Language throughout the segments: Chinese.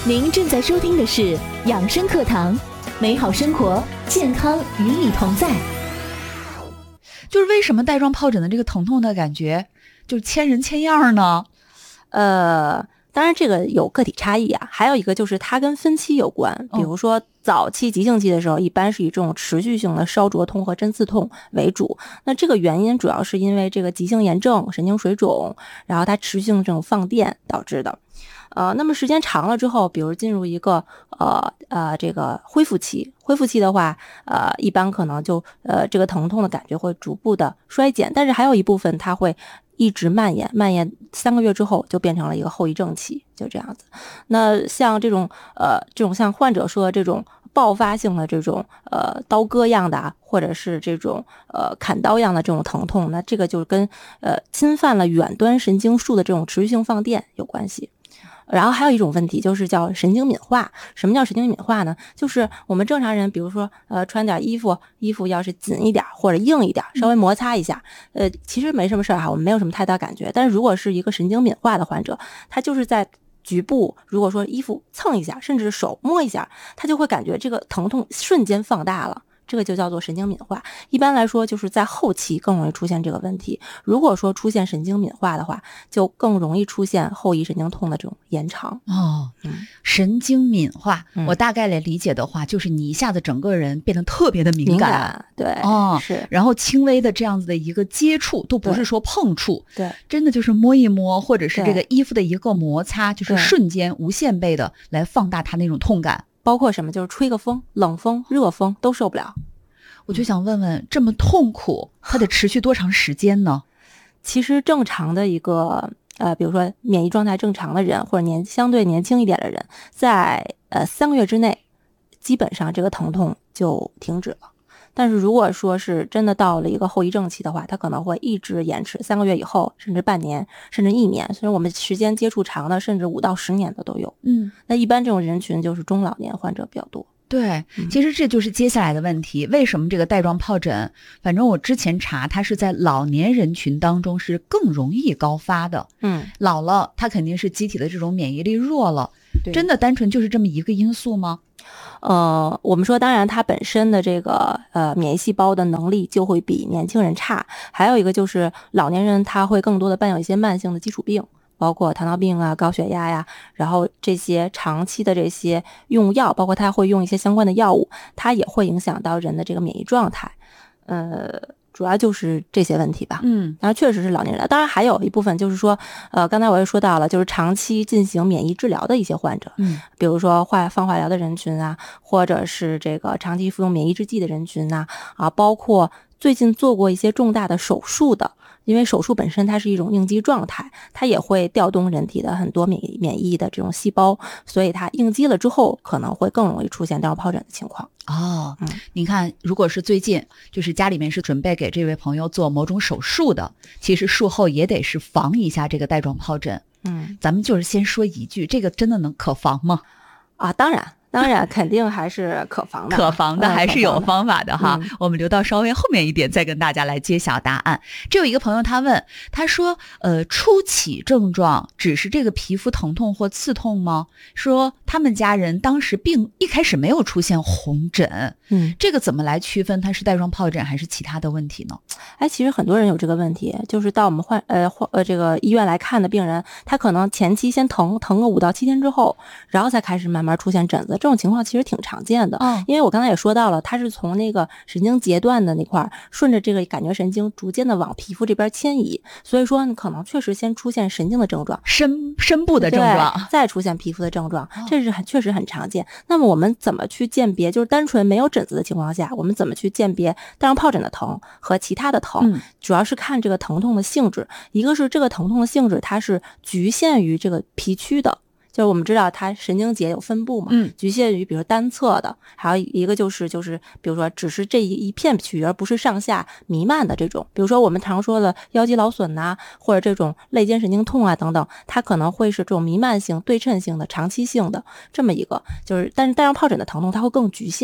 您正在收听的是养生课堂，美好生活，健康与你同在。 就是为什么带状疱疹的这个疼痛的感觉就是千人千样呢？ 当然这个有个体差异啊，还有一个就是它跟分期有关。比如说早期急性期的时候，一般是以这种持续性的烧灼痛和针刺痛为主。那这个原因主要是因为这个急性炎症、神经水肿，然后它持续性这种放电导致的。那么时间长了之后，比如进入一个这个恢复期的话，一般可能就这个疼痛的感觉会逐步的衰减，但是还有一部分它会一直蔓延3个月之后就变成了一个后遗症期，就这样子。那像这种像患者说这种爆发性的这种刀割样的啊，或者是这种砍刀样的这种疼痛，那这个就跟侵犯了远端神经束的这种持续性放电有关系。然后还有一种问题就是叫神经敏化。什么叫神经敏化呢？就是我们正常人比如说穿点衣服要是紧一点或者硬一点，稍微摩擦一下，其实没什么事哈，我们没有什么太大感觉。但是如果是一个神经敏化的患者，他就是在局部，如果说衣服蹭一下，甚至手摸一下，他就会感觉这个疼痛瞬间放大了，这个就叫做神经敏化。一般来说就是在后期更容易出现这个问题。如果说出现神经敏化的话，就更容易出现后遗神经痛的这种延长。 神经敏化，我大概来理解的话，就是你一下子整个人变得特别的敏感， 对，是。 然后轻微的这样子的一个接触，都不是说碰触， 对， 真的就是摸一摸，或者是这个衣服的一个摩擦，就是瞬间无限倍的来放大它那种痛感。 包括什么，就是吹个风、冷风、热风都受不了。 我就想问问，这么痛苦，它得持续多长时间呢？ 其实正常的一个比如说免疫状态正常的人，或者相对年轻一点的人，在3个月之内，基本上这个疼痛就停止了。但是如果说是真的到了一个后遗症期的话，它可能会一直延迟3个月以后，甚至半年，甚至1年，所以我们时间接触长的，甚至5到10年的都有。那一般这种人群就是中老年患者比较多。 对，其实这就是接下来的问题。为什么这个带状疱疹，反正我之前查，它是在老年人群当中是更容易高发的。老了，它肯定是机体的这种免疫力弱了。真的单纯就是这么一个因素吗？ 我们说当然它本身的这个免疫细胞的能力就会比年轻人差，还有一个就是老年人他会更多的伴有一些慢性的基础病，包括糖尿病啊、高血压呀，然后这些长期的这些用药，包括他会用一些相关的药物，它也会影响到人的这个免疫状态。主要就是这些问题吧。当然确实是老年人，当然还有一部分就是说刚才我也说到了，就是长期进行免疫治疗的一些患者，比如说放化疗的人群啊，或者是这个长期服用免疫制剂的人群啊，包括最近做过一些重大的手术的，因为手术本身它是一种应激状态，它也会调动人体的很多免疫的这种细胞，所以它应激了之后可能会更容易出现带状疱疹的情况。 你看，如果是最近就是家里面是准备给这位朋友做某种手术的，其实术后也得是防一下这个带状疱疹。咱们就是先说一句，这个真的能可防吗？ 当然肯定还是可防的， 可防的还是有方法的哈。我们留到稍微后面一点再跟大家来揭晓答案。这有一个朋友他问，他说初期症状只是这个皮肤疼痛或刺痛吗？说他们家人当时病一开始没有出现红疹，这个怎么来区分它是带状疱疹还是其他的问题呢？ 其实很多人有这个问题，就是到我们这个医院来看的病人，他可能前期先疼个5到7天之后，然后才开始慢慢出现疹子。这种情况其实挺常见的。因为我刚才也说到了，它是从那个神经节段的那块顺着这个感觉神经逐渐的往皮肤这边迁移，所以说你可能确实先出现神经的症状， 深部的症状， 再出现皮肤的症状，这是确实很常见。那么我们怎么去鉴别，就是单纯没有疹子的情况下，我们怎么去鉴别带状疱疹的疼和其他的疼？主要是看这个疼痛的性质，一个是这个疼痛的性质它是局限于这个皮区的，就是我们知道它神经节有分布嘛，局限于比如单侧的，还有一个就是比如说只是这一片区域，而不是上下弥漫的这种，比如说我们常说的腰肌劳损呐，或者这种肋间神经痛啊等等，它可能会是这种弥漫性、对称性的、长期性的这么一个，就是但是带状疱疹的疼痛它会更局限。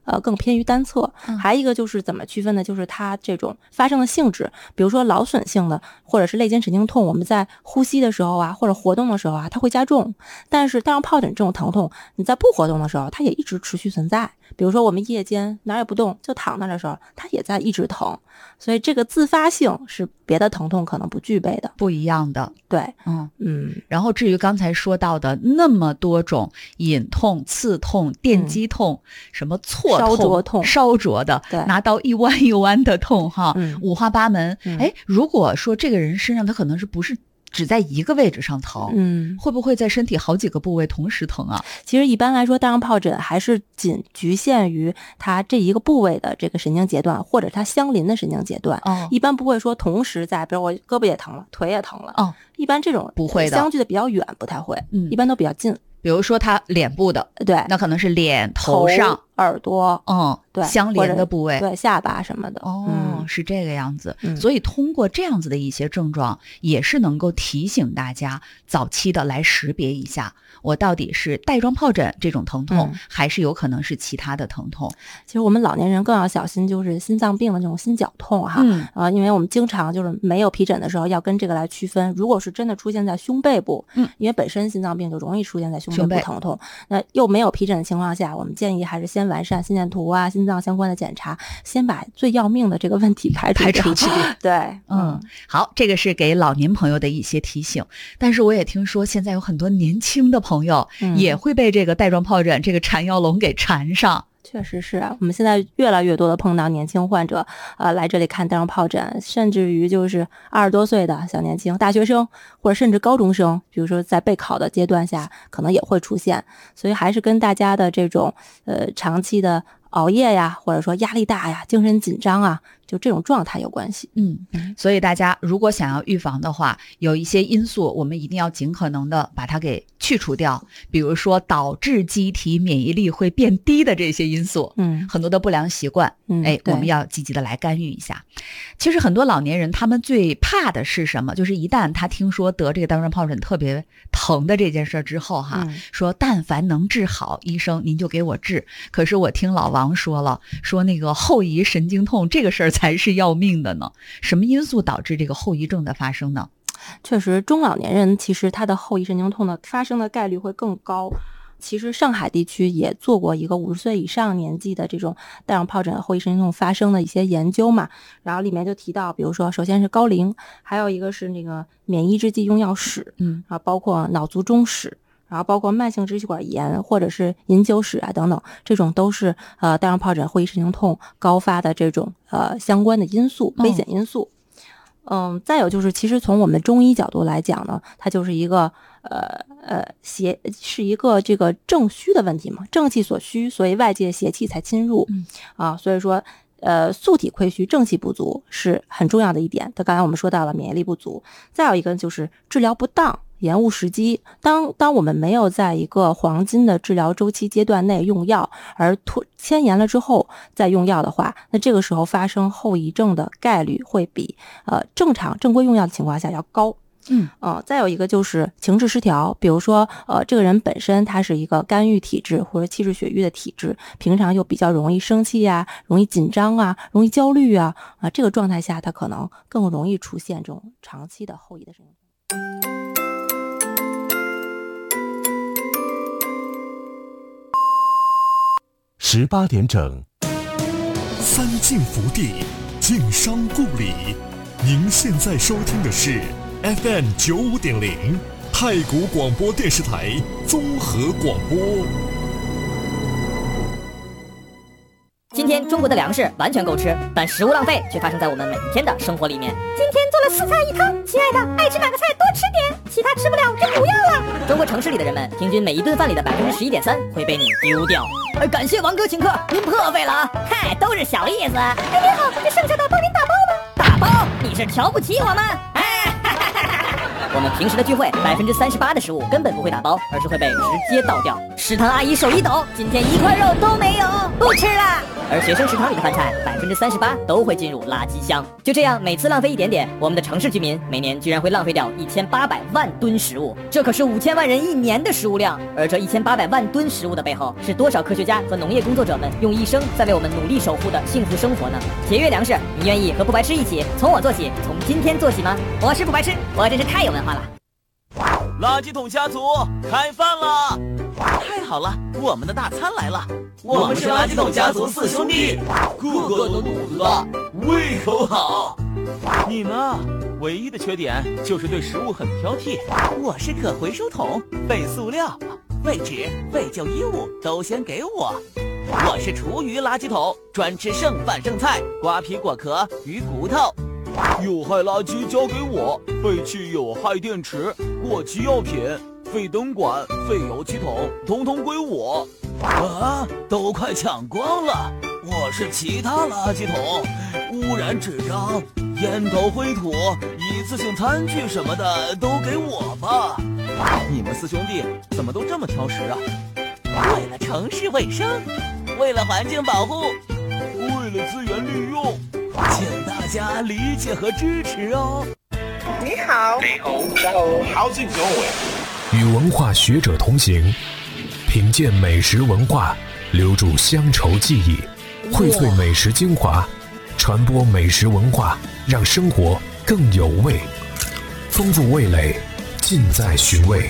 更偏于单侧。还一个就是怎么区分呢？就是它这种发生的性质，比如说劳损性的或者是肋间神经痛，我们在呼吸的时候啊，或者活动的时候啊，它会加重。但是带状疱疹这种疼痛，你在不活动的时候，它也一直持续存在。比如说我们夜间哪儿也不动就躺那的时候，它也在一直疼。所以这个自发性是别的疼痛可能不具备的， 不一样的。 对， 然后至于刚才说到的那么多种隐痛、刺痛、电击痛，什么挫痛、烧灼的，拿刀一弯一弯的痛哈，五花八门。如果说这个人身上他可能不是只在一个位置上疼，会不会在身体好几个部位同时疼啊？ 其实一般来说，带状疱疹还是仅局限于它这一个部位的这个神经节段，或者它相邻的神经节段，一般不会说同时在，比如我胳膊也疼了，腿也疼了，一般这种不会的， 相距的比较远，不太会，一般都比较近。 比如说他脸部的， 对， 那可能是脸、头上、 耳朵， 对，相连的部位， 对，下巴什么的。 是这个样子。所以通过这样子的一些症状，也是能够提醒大家早期的来识别一下，我到底是带状疱疹这种疼痛，还是有可能是其他的疼痛。 其实我们老年人更要小心，就是心脏病的这种心绞痛哈。因为我们经常就是没有皮疹的时候，要跟这个来区分。如果是真的出现在胸背部，因为本身心脏病就容易出现在胸背部疼痛，那又没有皮疹的情况下，我们建议还是先完善心电图啊、心脏相关的检查，先把最要命的这个问题排除去。对， 好，这个是给老年朋友的一些提醒。但是我也听说现在有很多年轻的朋友也会被这个带状疱疹这个缠腰龙给缠上。 确实是啊，我们现在越来越多的碰到年轻患者来这里看带状疱疹，甚至于就是20多岁的小年轻大学生，或者甚至高中生，比如说在备考的阶段下可能也会出现。所以还是跟大家的这种长期的熬夜呀，或者说压力大呀、精神紧张啊，就这种状态有关系。 所以大家如果想要预防的话，有一些因素我们一定要尽可能的把它给去除掉，比如说导致机体免疫力会变低的这些因素，很多的不良习惯，我们要积极的来干预一下。其实很多老年人他们最怕的是什么？就是一旦他听说得这个带状疱疹特别疼的这件事之后说但凡能治好，医生您就给我治。可是我听老王说了，说那个后遗神经痛这个事儿才是要命的呢。什么因素导致这个后遗症的发生呢？ 确实，中老年人其实他的后遗神经痛的发生的概率会更高。其实上海地区也做过一个50岁以上年纪的这种带状疱疹后遗神经痛发生的一些研究嘛，然后里面就提到，比如说首先是高龄，还有一个是那个免疫制剂用药史，然后包括脑卒中史，然后包括慢性支气管炎或者是饮酒史啊等等，这种都是带状疱疹后遗神经痛高发的这种相关的因素、危险因素。再有就是，其实从我们中医角度来讲呢，它就是一个是一个这个正虚的问题嘛，正气所虚，所以外界邪气才侵入所以说素体亏虚，正气不足是很重要的一点。刚才我们说到了免疫力不足，再有一个就是治疗不当，延误时机。当我们没有在一个黄金的治疗周期阶段内用药，而牵延了之后再用药的话，那这个时候发生后遗症的概率会比正常正规用药的情况下要高。再有一个就是情志失调，比如说这个人本身他是一个肝郁体质或者气滞血瘀的体质，平常又比较容易生气啊，容易紧张啊，容易焦虑啊，这个状态下他可能更容易出现这种长期的后遗的神经痛。 18点整，三晋福地，晋商故里。您现在收听的是 FM 95.0太谷广播电视台综合广播。 今天中国的粮食完全够吃，但食物浪费却发生在我们每一天的生活里面。 今天做了4菜1汤，亲爱的，爱吃哪个菜多吃点，其他吃不了就不要了。 中国城市里的人们，平均每一顿饭里的11.3%会被你丢掉。感谢王哥请客，您破费了啊！嗨，都是小意思。 您好，这剩下的帮您打包吗？ 打包？你是瞧不起我们？ 我们平时的聚会，38%的食物根本不会打包，而是会被直接倒掉。食堂阿姨手一抖，今天1块肉都没有，不吃了。而学生食堂里的饭菜，38%都会进入垃圾箱。就这样，每次浪费一点点，我们的城市居民每年居然会浪费掉1800万吨食物，这可是5000万人1年的食物量。而这1800万吨食物的背后，是多少科学家和农业工作者们用一生在为我们努力守护的幸福生活呢？节约粮食，你愿意和不白痴一起从我做起，从今天做起吗？我是不白痴，我真是太有文化了。 垃圾桶家族开饭了！太好了，我们的大餐来了！我们是垃圾桶家族4兄弟，个个都肚子大，胃口好。你呢？唯一的缺点就是对食物很挑剔。我是可回收桶，废塑料、废纸、废旧衣物都先给我。我是厨余垃圾桶，专吃剩饭剩菜、瓜皮果壳、鱼骨头。有害垃圾交给我，废弃有害电池、过期药品、废灯管、废油漆桶，统统归我。啊，都快抢光了！我是其他垃圾桶，污染纸张、烟头灰土、一次性餐具什么的都给我吧。你们4兄弟怎么都这么挑食啊？为了城市卫生，为了环境保护，为了资源利用，请大家理解和支持哦。 你好，你好，How's it going？ 与文化学者同行，品鉴美食文化，留住乡愁记忆，荟萃美食精华，传播美食文化，让生活更有味，丰富味蕾，尽在寻味。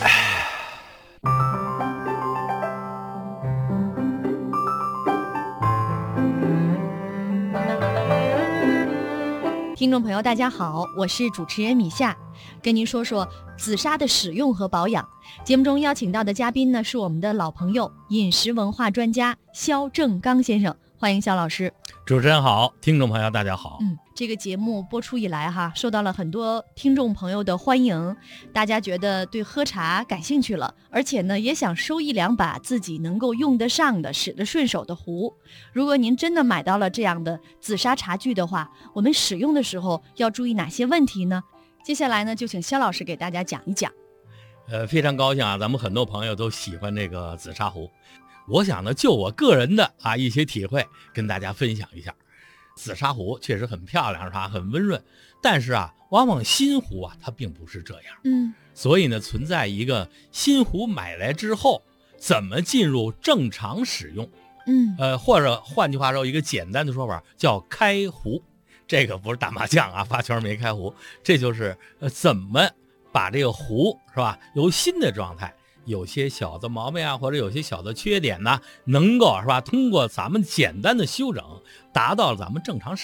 听众朋友大家好，我是主持人米夏，跟您说说紫砂的使用和保养。节目中邀请到的嘉宾呢，是我们的老朋友，饮食文化专家肖正刚先生，欢迎肖老师。 主持人好，听众朋友大家好。 这个节目播出以来受到了很多听众朋友的欢迎，大家觉得对喝茶感兴趣了，而且呢也想收1、2把自己能够用得上的、使得顺手的壶。如果您真的买到了这样的紫砂茶具的话，我们使用的时候要注意哪些问题呢？接下来呢就请肖老师给大家讲一讲。 非常高兴啊，咱们很多朋友都喜欢这个紫砂壶。我想呢就我个人的一些体会跟大家分享一下。紫砂壶确实很漂亮，是吧？很温润，但是往往新壶它并不是这样。所以呢，存在一个新壶买来之后怎么进入正常使用。或者换句话说，一个简单的说法叫开壶。这个不是打麻将发圈没开壶，这就是怎么把这个壶是吧，由新的状态，有些小的毛病或者有些小的缺点呢，能够是吧，通过咱们简单的修整，达到咱们正常使